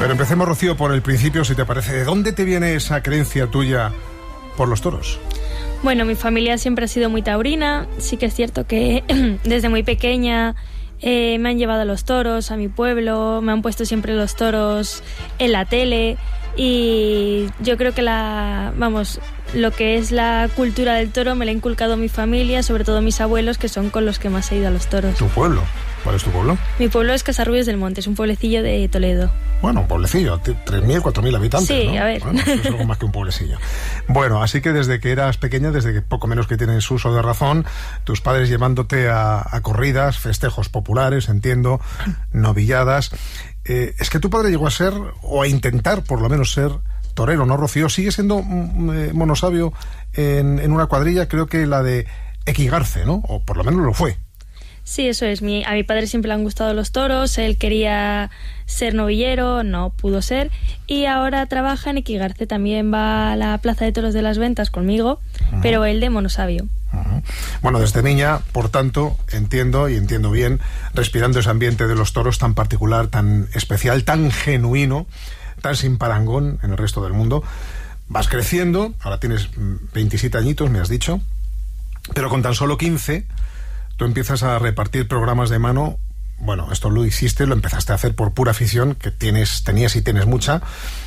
Pero empecemos, Rocío, por el principio, si te parece. ¿De dónde te viene esa creencia tuya por los toros? Bueno, mi familia siempre ha sido muy taurina. Sí que es cierto que desde muy pequeña me han llevado a los toros, a mi pueblo, me han puesto siempre los toros en la tele y yo creo que lo que es la cultura del toro me la ha inculcado mi familia, sobre todo mis abuelos, que son con los que más he ido a los toros. ¿Tu pueblo? ¿Cuál es tu pueblo? Mi pueblo es Casarrubios del Monte, es un pueblecillo de Toledo. Bueno, un pueblecillo, 3.000, 4.000 habitantes, sí, ¿no? A ver. Bueno, eso es algo más que un pueblecillo. Bueno, así que desde que eras pequeña, desde que poco menos que tienes uso de razón, tus padres llevándote a corridas, festejos populares, entiendo, novilladas. Es que tu padre llegó a ser, o a intentar por lo menos ser, torero, ¿no, Rocío? Sigue siendo monosabio en una cuadrilla, creo que la de Equigarce, ¿no? O por lo menos lo fue. Sí, eso es. A mi padre siempre le han gustado los toros, él quería ser novillero, no pudo ser, y ahora trabaja en Equigarce, también va a la Plaza de Toros de las Ventas conmigo, pero él de monosabio. Bueno, desde niña, por tanto, entiendo bien, respirando ese ambiente de los toros tan particular, tan especial, tan genuino, tan sin parangón en el resto del mundo. Vas creciendo, ahora tienes 27 añitos, me has dicho, pero con tan solo 15... tú empiezas a repartir programas de mano. Bueno, esto lo hiciste, lo empezaste a hacer por pura afición, que tenías y tienes mucha,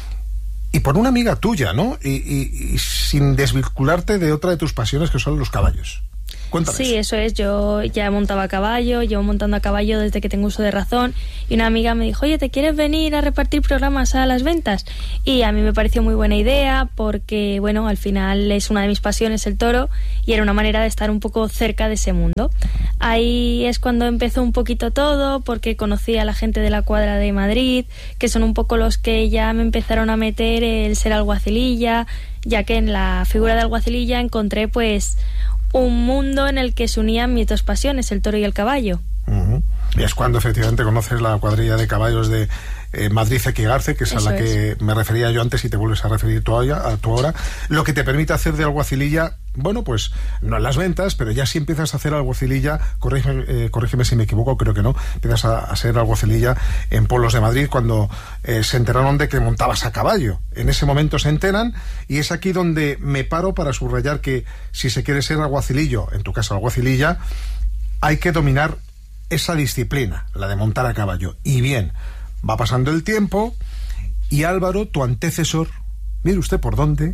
y por una amiga tuya, ¿no? Y sin desvincularte de otra de tus pasiones, que son los caballos. Cuéntame. Sí, eso es. Yo ya montaba a caballo, llevo montando a caballo desde que tengo uso de razón, y una amiga me dijo, oye, ¿te quieres venir a repartir programas a las ventas? Y a mí me pareció muy buena idea porque, bueno, al final es una de mis pasiones el toro y era una manera de estar un poco cerca de ese mundo. Ahí es cuando empezó un poquito todo, porque conocí a la gente de la cuadra de Madrid, que son un poco los que ya me empezaron a meter el ser alguacililla, ya que en la figura de alguacililla encontré pues un mundo en el que se unían mis dos pasiones, el toro y el caballo. Y es cuando efectivamente conoces la cuadrilla de caballos de Madrid Equigarce, que es a la que me refería yo antes y te vuelves a referir tú ahora, lo que te permite hacer de alguacililla, bueno, pues no en las ventas, pero ya si empiezas a hacer alguacililla, corrígeme si me equivoco, creo que no, empiezas a ser alguacililla en pueblos de Madrid cuando se enteraron de que montabas a caballo. En ese momento se enteran y es aquí donde me paro para subrayar que si se quiere ser alguacilillo, en tu caso alguacililla, hay que dominar esa disciplina, la de montar a caballo. Y bien, va pasando el tiempo y Álvaro, tu antecesor, mire usted por dónde,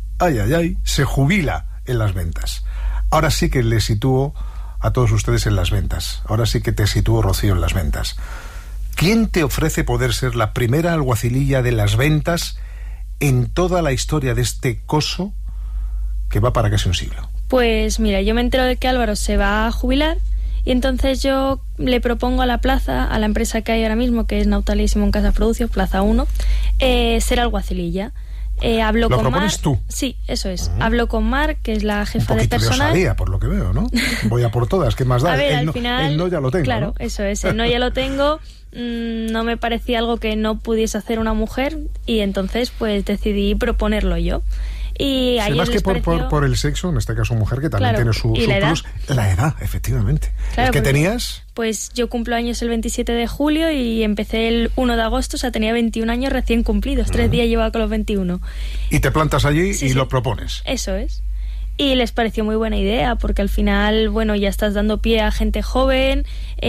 se jubila en las ventas. Ahora sí que le sitúo a todos ustedes en las ventas. Ahora sí que te sitúo, Rocío, en las ventas. ¿Quién te ofrece poder ser la primera alguacililla de las ventas en toda la historia de este coso que va para casi un siglo? Pues mira, yo me entero de que Álvaro se va a jubilar y entonces yo le propongo a la plaza, a la empresa que hay ahora mismo, que es Nautalia y Simón Casas Producios, Plaza 1, ser alguacililla. Hablo ¿Lo con propones Mar. tú? Sí, eso es. Hablo con Mar, que es la jefa de personal. Un poquito de osadía, por lo que veo, ¿no? Voy a por todas, ¿qué más da? A ver, el no ya lo tengo, claro, ¿no? eso es, el no ya lo tengo. No me parecía algo que no pudiese hacer una mujer y entonces pues decidí proponerlo yo. Y sí, más que por el sexo, en este caso mujer, que también tiene su plus, la edad, efectivamente. Claro, ¿qué tenías? Pues yo cumplo años el 27 de julio y empecé el 1 de agosto, o sea, tenía 21 años recién cumplidos, 3 días llevaba con los 21. Y te plantas allí y lo propones. Eso es. Y les pareció muy buena idea, porque al final, bueno, ya estás dando pie a gente joven,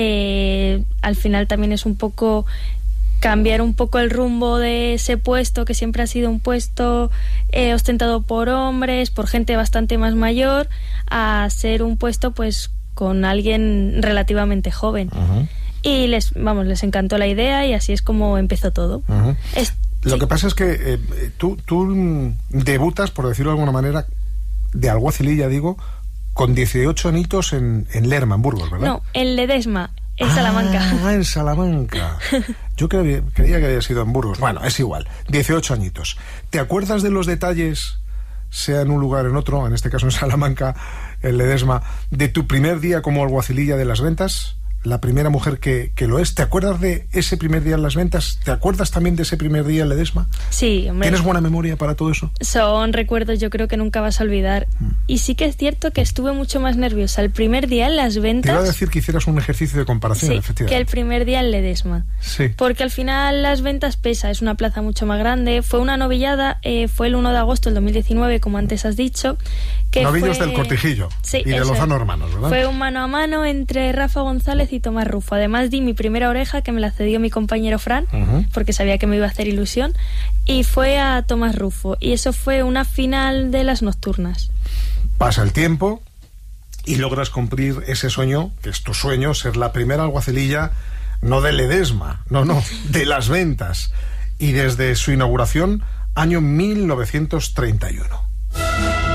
al final también es un poco cambiar un poco el rumbo de ese puesto, que siempre ha sido un puesto ostentado por hombres, por gente bastante más mayor, a ser un puesto pues con alguien relativamente joven. Y les encantó la idea y así es como empezó todo. Lo que pasa es que tú debutas, por decirlo de alguna manera, de alguacililla, digo, con 18 añitos en Lerma, en Burgos, ¿verdad? No, en Ledesma, en Salamanca. En Salamanca. Yo creía que había sido en Burgos. Bueno, es igual. 18 añitos. ¿Te acuerdas de los detalles, sea en un lugar o en otro, en este caso en Salamanca, en Ledesma, de tu primer día como alguacililla de las ventas? la primera mujer que lo es. ¿Te acuerdas de ese primer día en las ventas? ¿Te acuerdas también de ese primer día en Ledesma? Sí, hombre. ¿Tienes buena memoria para todo eso? Son recuerdos, yo creo que nunca vas a olvidar. Y sí que es cierto que estuve mucho más nerviosa el primer día en las ventas. Te iba a decir que hicieras un ejercicio de comparación, sí, efectivamente. Que el primer día en Ledesma. Sí. Porque al final las ventas pesa, es una plaza mucho más grande. Fue una novillada, fue el 1 de agosto del 2019, como antes has dicho. Que Novillos del Cortijillo y de Lozano Hermanos, ¿verdad? Fue un mano a mano entre Rafa González y Tomás Rufo. Además di mi primera oreja, que me la cedió mi compañero Fran, porque sabía que me iba a hacer ilusión, y fue a Tomás Rufo. Y eso fue una final de las nocturnas. Pasa el tiempo y logras cumplir ese sueño, que es tu sueño, ser la primera alguacililla, no de Ledesma, no, de las ventas. Y desde su inauguración, año 1931.